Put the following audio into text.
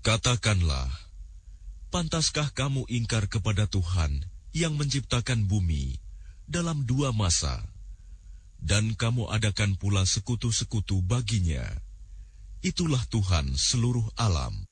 Katakanlah, pantaskah kamu ingkar kepada Tuhan yang menciptakan bumi dalam 2 masa, dan kamu adakan pula sekutu-sekutu baginya? Itulah Tuhan seluruh alam.